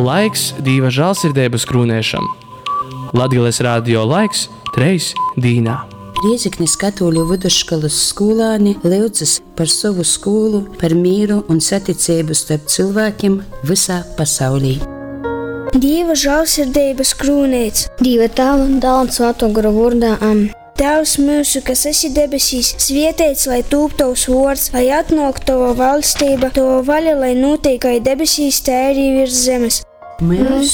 Laiks Dieva žēlsirdības krūnēšam. Latgales radio laiks 3 dīnā. Rieziknis Katoļu vidusskolas skolāni lūdzas par savu skolu, par mīru un saticību starp cilvēkiem visā pasaulī. Dieva žēlsirdības krūnēts. Dieva tēva un dēla un svēto garu vārdā. Tēvs mūsu, kas esi debesīs, svētīts lai tūp tavs vārds, lai atnāk tava valstība, tava vaļa, lai notiek kā debesīs, tā arī virs zemes. Mūsu